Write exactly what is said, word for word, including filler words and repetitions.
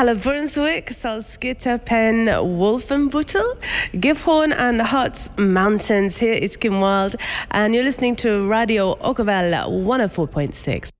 Halle Brunswick, Salzgitter, Penn, Wolfenbüttel, Gifhorn and Harz Mountains. Here is Kim Wilde and you're listening to Radio Oakville one oh four point six.